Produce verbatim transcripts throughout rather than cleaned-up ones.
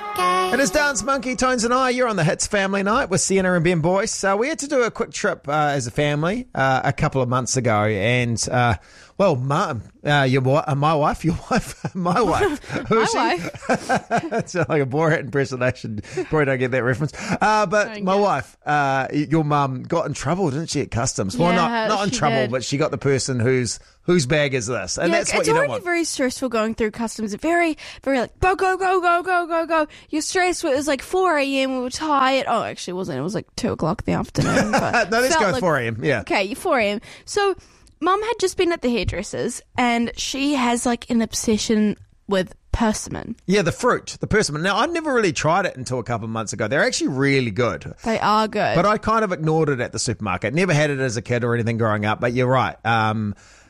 It is Dance Monkey, Tones and I. You're on the Hits Family Night with Sienna and Ben Boyce. Uh, we had to do a quick trip uh, as a family uh, a couple of months ago. And, uh, well, Mum, uh, your, uh, my wife, your wife, my wife. Who is My she? wife. It's like a Borat impersonation. Probably don't get that reference. Uh, but Don't my get it. wife, uh, your mum, got in trouble, didn't she, at customs? well, Yeah, not, not in she trouble, did. but she got the person whose whose bag is this. And Yeah, that's what it's you don't already want. very stressful going through customs. Very, very like, go, go, go, go, go, go, go. You're stressed. It was like four a.m. We were tired. Oh, actually, it wasn't. It was like two o'clock in the afternoon. But no, let's felt go like- four a.m. Yeah. Okay, four a.m. So, Mum had just been at the hairdresser's, and she has like an obsession with persimmon. Yeah, the fruit, the persimmon. Now, I'd never really tried it until a couple of months ago. They're actually really good. They are good. But I kind of ignored it at the supermarket. Never had it as a kid or anything growing up. But you're right. Um,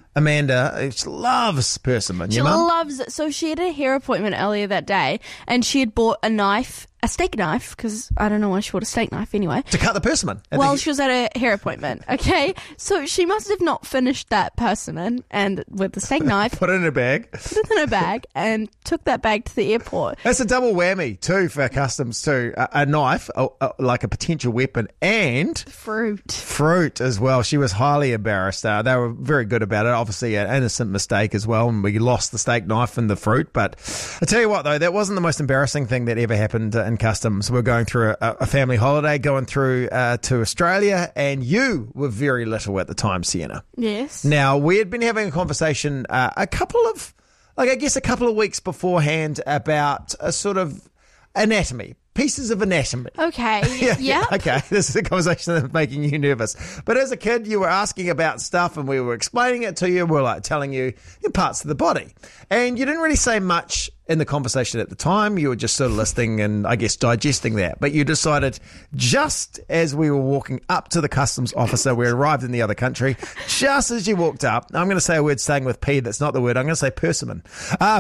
Amanda she loves persimmon. She Your mum? loves it. So she had a hair appointment earlier that day, and she had bought a knife, a steak knife, because I don't know why she bought a steak knife anyway. To cut the persimmon. I Well, think- she was at a hair appointment, okay? So she must have not finished that persimmon, and with the steak knife, put it in a bag. put it in a bag, and took that bag to the airport. That's a double whammy too for customs too. A, a knife, a, a, like a potential weapon, and Fruit. fruit as well. She was highly embarrassed. Uh, they were very good about it. Obviously, an innocent mistake as well, and we lost the steak knife and the fruit. But I tell you what, though, that wasn't the most embarrassing thing that ever happened uh, in customs. We're going through a, a family holiday, going through uh, to Australia, and you were very little at the time, Sienna. Yes. Now, we had been having a conversation uh, a couple of, like I guess a couple of weeks beforehand about a sort of anatomy, pieces of anatomy. Okay. Yeah, Yeah. Okay, this is a conversation that's making you nervous. But as a kid, you were asking about stuff and we were explaining it to you. We were like telling you in parts of the body. And you didn't really say much in the conversation at the time. You were just sort of listening and I guess digesting that. But you decided just as we were walking up to the customs officer, we arrived in the other country, just as you walked up, I'm going to say a word starting with P that's not the word, I'm going to say persimmon. Um,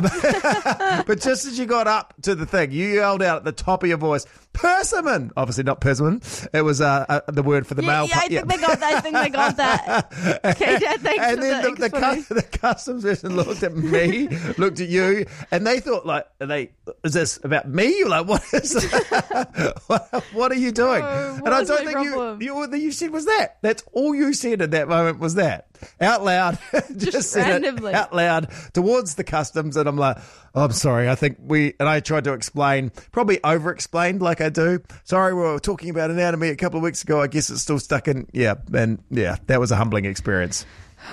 but just as you got up to the thing, you yelled out at the top of your voice, persimmon! Obviously not persimmon. It was uh, uh, the word for the Yeah, male. yeah, I part. think they got that. I think they got that. Okay, Dad, thanks And for then the, the, the, explanation. cu- the customs person looked at me, looked at you, and they thought, like, are they, is this about me? You're like, what is what, what are you doing? Oh, and I what's don't my think you, problem? you, all that you said was that. That's all you said at that moment was that. Out loud. just Just said it randomly. out loud towards the customs. And I'm like, oh, I'm sorry. I think we, and I tried to explain, probably over explained like I do. Sorry, we were talking about anatomy a couple of weeks ago. I guess it's still stuck in. Yeah. And yeah, that was a humbling experience.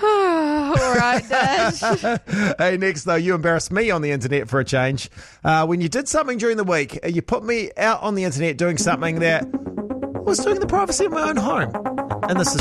All right, Dad. Hey, next though, you embarrassed me on the internet for a change. Uh, when you did something during the week, uh, you put me out on the internet doing something that was doing in the privacy of my own home. And this is